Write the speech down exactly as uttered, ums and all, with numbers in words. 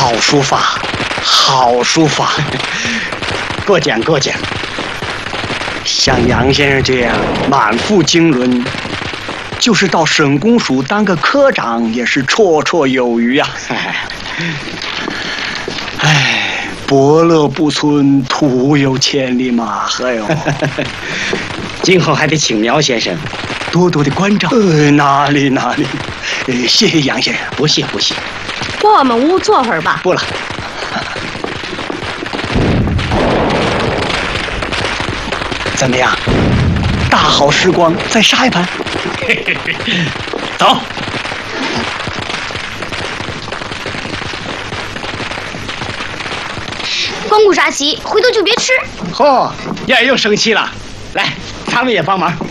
好书法，好书法，过奖过奖。像杨先生这样满腹经纶，就是到省公署当个科长也是绰绰有余呀、啊。哎，伯乐不存，徒有千里马。哎呦， 今后还得请苗先生多多的关照。呃，哪里哪里，呃，谢谢杨先生。 不谢不谢。 我们屋坐会儿吧。 不了。怎么样？大好时光，再杀一盘。走。 光顾杀席，回头就别吃。 嚯、哦，燕儿又生气了。来，咱们也帮忙。